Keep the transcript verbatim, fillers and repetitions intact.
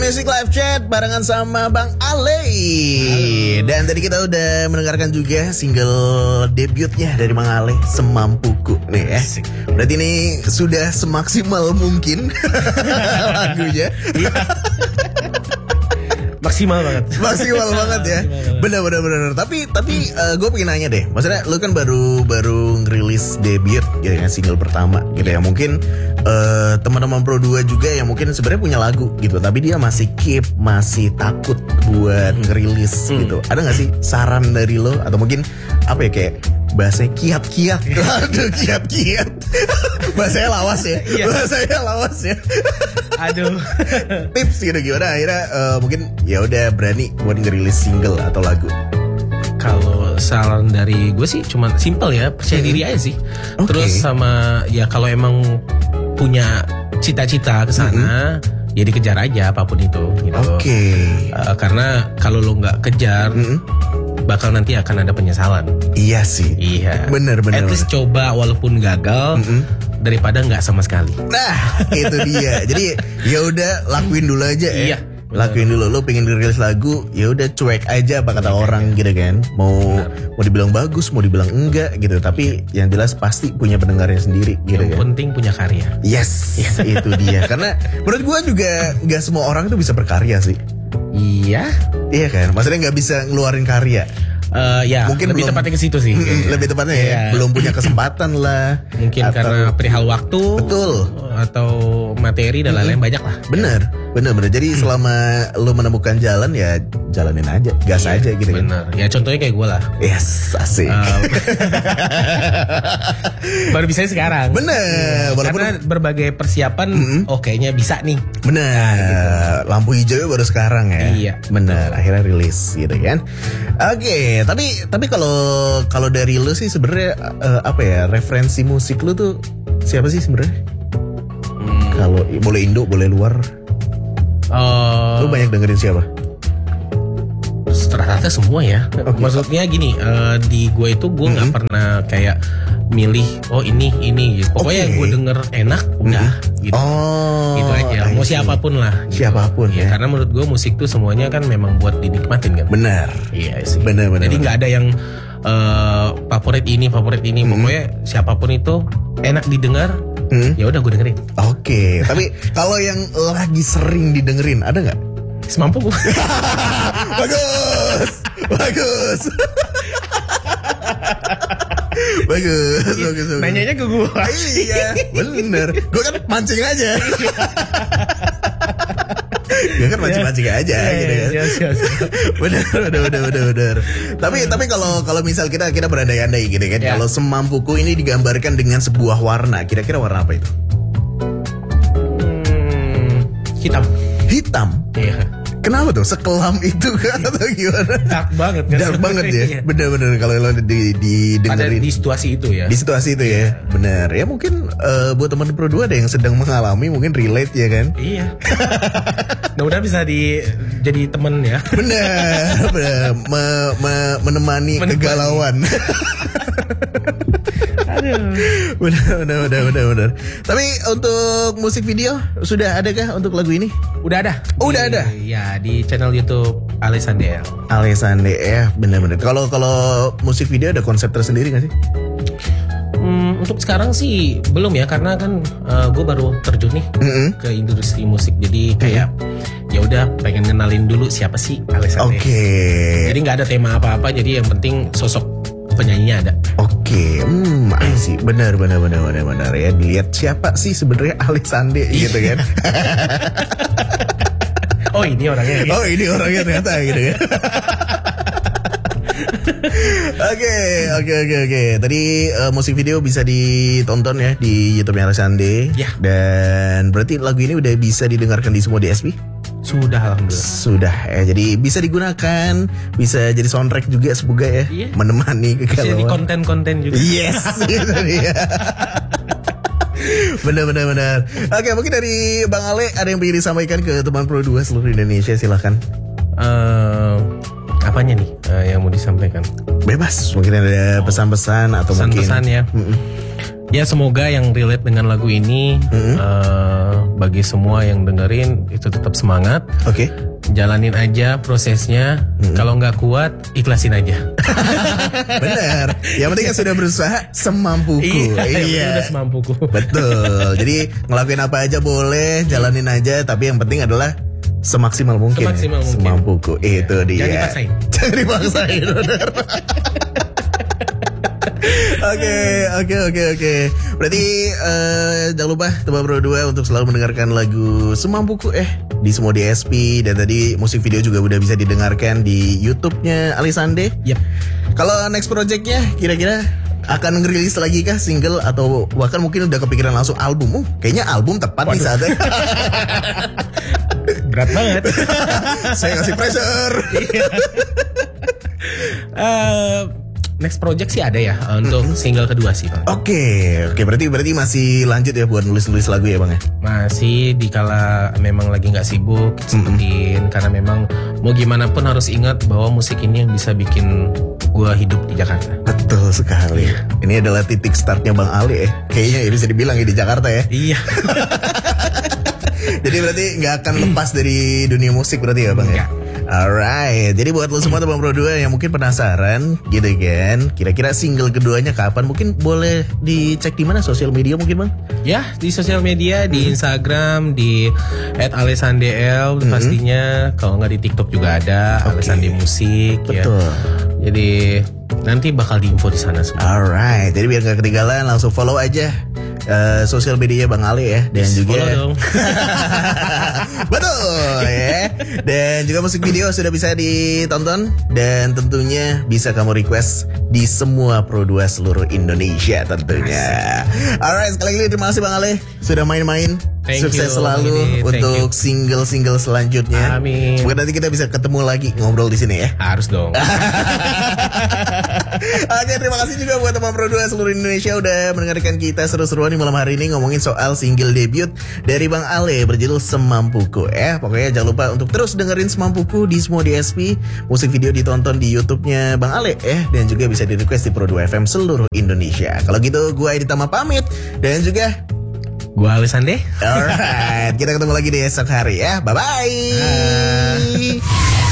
Music Live Chat barengan sama Bang Ale. Halo. Dan tadi kita udah mendengarkan juga single debutnya dari Bang Ale, Semampuku nih ya. Berarti ini sudah semaksimal mungkin lagunya. Maksimal banget. Maksimal banget ya. Bener-bener bener. Tapi tapi uh, gue pengen nanya deh. Maksudnya lu kan baru baru ngerilis debut gitu ya, single pertama gitu ya. Mungkin uh, teman-teman Pro dua juga yang mungkin sebenarnya punya lagu gitu, tapi dia masih keep, masih takut buat ngerilis hmm. gitu. Ada gak sih saran dari lo atau mungkin apa ya, kayak bahasanya kiat-kiat. Aduh, kiat-kiat. Bahasanya lawas ya. Bahasanya lawas ya. Aduh. Tips gitu gimana akhirnya uh, mungkin ya udah berani buat ngerilis single atau lagu. Kalau saran dari gue sih cuma simple ya, percaya diri aja sih. Okay. Terus sama ya kalau emang punya cita-cita ke sana, mm-hmm. ya dikejar aja apapun itu gitu. Oke. Okay. Uh, karena kalau lo nggak kejar, mm-hmm. bakal nanti akan ada penyesalan. Iya sih. Iya. Bener bener. At least bener. Coba walaupun gagal. Mm-hmm. Daripada nggak sama sekali. Nah, itu dia. Jadi ya udah lakuin dulu aja ya. Iya. Lakuin dulu. Lo pengen dirilis lagu, ya udah cuek aja apa kata orang gitu kan. Mau benar. Mau dibilang bagus, mau dibilang enggak gitu. Tapi yang jelas pasti punya pendengarnya sendiri gitu yang kan. Yang penting punya karya. Yes, itu dia. Karena menurut gua juga nggak semua orang tuh bisa berkarya sih. Iya. Iya kan. Maksudnya nggak bisa ngeluarin karya. Uh, ya, mungkin lebih belum, tepatnya ke situ sih. Mm, lebih tepatnya ya, ya, belum punya kesempatan lah. Mungkin atau, karena perihal waktu, betul, atau materi dan lain-lain, mm-hmm. banyak lah. Bener, ya. bener, bener. Jadi hmm. selama lo menemukan jalan ya jalanin aja, gas iya, aja gitu. Bener. Kan. Ya contohnya kayak gue lah. Yes, asik. Um, baru bisa sekarang. Bener. Walaupun karena berbagai persiapan, mm-hmm. oh kayaknya bisa nih. Bener. Nah, gitu. Lampu hijaunya baru sekarang ya. Iya. Bener. Betul. Akhirnya rilis gitu kan. Oke. Okay. Tapi tapi kalau kalau dari lu sih sebenarnya uh, apa ya, referensi musik lu tuh siapa sih sebenarnya? Hmm. Kalau boleh Indo, boleh luar. Uh, lu banyak dengerin siapa? Rata-rata semua ya. Okay. Maksudnya gini, uh, di gue itu gue nggak mm-hmm. pernah kayak milih oh ini ini gitu. Pokoknya okay. gue denger enak udah mm-hmm. gitu. Oh, gitu aja. Mau siapapun lah. Gitu. Siapapun ya. ya. Karena menurut gue musik tuh semuanya kan memang buat dinikmatin kan. Benar. Iya sih. Benar benar. Jadi nggak ada yang uh, favorit ini favorit ini. Mm-hmm. Pokoknya siapapun itu enak didengar. Mm-hmm. Ya udah gue dengerin. Oke. Okay. Tapi kalau yang lagi sering didengerin ada nggak? Semampu gue. Bagus, bagus. Bagus, bagus, bagus. Nanyanya ke gue. Iya, bener. Gue kan mancing aja. Gue kan mancing-mancing aja gitu kan. Bener, bener, bener, bener, bener. Tapi, tapi kalau kalau misal kita kita berandai-andai gitu kan, ya. Kalau Semampuku ini digambarkan dengan sebuah warna, kira-kira warna apa itu? Hmm, hitam. Hitam? Iya. Kenapa tuh? Sekelam itu kan atau gimana? Dark banget kan? Dark banget ya? Iya. Bener-bener kalau lo di, di dengerin. Ada di situasi itu ya? Di situasi itu ya? Bener. Ya mungkin uh, buat teman Pro dua ada yang sedang mengalami, mungkin relate ya kan? Iya. Mudah-mudahan bisa di, jadi temen ya? Bener. Bener. Me, me, menemani, menemani kegalauan. Aduh. Bener, bener, bener, bener, bener. Tapi untuk musik video sudah adakah untuk lagu ini? Udah ada. Oh, udah ada. Ya di channel YouTube Ale Sande. Ale Sande ya, bener-bener. Kalau kalau musik video ada konsep tersendiri nggak sih? Hmm, untuk sekarang sih belum ya, karena kan uh, gue baru terjun nih mm-hmm. ke industri musik. Jadi kayak mm-hmm. ya udah pengen kenalin dulu siapa sih Ale Sande. Oke. Okay. Jadi nggak ada tema apa-apa. Jadi yang penting sosok penyanyinya ada. Oke, okay. hmm, sih, benar, benar, benar, benar, benar ya. Dilihat siapa sih sebenarnya Ale Sande gitu kan? Oh ini orangnya. Ya. Oh ini orangnya ternyata gitu kan? Oke, oke, oke, oke. Tadi uh, musik video bisa ditonton ya di YouTube Ale Sande. Ya. Dan berarti lagu ini udah bisa didengarkan di semua D S P? Sudah, alhamdulillah. Sudah ya, jadi bisa digunakan, bisa jadi soundtrack juga semoga ya, iya. Menemani kegalauan. Bisa jadi konten-konten juga. Yes, gitu dia. Benar-benar benar. Oke, mungkin dari Bang Ale ada yang ingin disampaikan ke teman Pro dua seluruh Indonesia, silakan. Uh, apanya nih uh, yang mau disampaikan? Bebas, mungkin ada pesan-pesan atau pesan-pesan mungkin. Pesan-pesan ya. Mm-mm. Ya semoga yang relate dengan lagu ini mm-hmm. uh, bagi semua yang dengerin itu tetap semangat. Oke. Okay. Jalanin aja prosesnya. Hmm. Kalau nggak kuat, ikhlasin aja. Bener. Yang penting kan sudah berusaha semampuku. Iya. Iya. Udah semampuku. Betul. Jadi ngelakuin apa aja boleh, jalanin aja. Tapi yang penting adalah semaksimal mungkin. Semaksimal mungkin. Semampuku. Iya. Itu dia. Jangan dipaksain. Jangan dipaksain. Bener. Oke, oke, oke, oke. Berarti uh, jangan lupa Teman Pro dua untuk selalu mendengarkan lagu Semampuku eh di semua D S P, dan tadi musik video juga udah bisa didengarkan di YouTube-nya Alisande. Yep. Kalau next project-nya kira-kira akan ngerilis lagi kah single atau bahkan mungkin udah kepikiran langsung album? Oh, kayaknya album tepat nih saatnya. Berat banget. Saya kasih pressure. uh, Next project sih ada ya untuk mm-hmm. single kedua sih Bang. Oke, okay. oke okay, berarti berarti masih lanjut ya buat nulis-nulis lagu ya Bang ya? Masih dikala memang lagi nggak sibuk sempetin, mm-hmm. karena memang mau gimana pun harus ingat bahwa musik ini yang bisa bikin gua hidup di Jakarta. Betul sekali. Ini adalah titik startnya Bang Ali ya. Kayaknya ya bisa dibilang ya di Jakarta ya. Iya. Jadi berarti nggak akan lepas dari dunia musik berarti ya Bang ya? Alright, jadi buat lo semua Teman Pro dua yang mungkin penasaran gitu kan, kira-kira single keduanya kapan? Mungkin boleh dicek di mana, sosial media mungkin Bang? Ya, di sosial media, di Instagram, di et alessandel mm-hmm. pastinya. Kalau nggak di TikTok juga ada, okay. Alessande Musik. Betul. Ya. Jadi nanti bakal diinfo di sana semua. Alright, jadi biar nggak ketinggalan langsung follow aja Uh, sosial media Bang Ali ya, dan yes, juga dong. Betul ya. Dan juga musik video sudah bisa ditonton dan tentunya bisa kamu request di semua Pro dua seluruh Indonesia tentunya. Alright, sekali lagi terima kasih Bang Ali sudah main-main. Thank Sukses you, selalu ini. untuk single-single selanjutnya. Amin. Semoga nanti kita bisa ketemu lagi ngobrol di sini ya. Harus dong. Oke, terima kasih juga buat Teman Pro dua seluruh Indonesia udah mendengarkan kita seru-seruan di malam hari ini ngomongin soal single debut dari Bang Ale berjudul Semampuku. Eh, pokoknya jangan lupa untuk terus dengerin Semampuku di semua D S P. Musik video ditonton di YouTube-nya Bang Ale eh, dan juga bisa di request di Pro dua F M seluruh Indonesia. Kalau gitu, gue Editama pamit dan juga gua Alessande. Alright, kita ketemu lagi di esok hari ya. Bye-bye.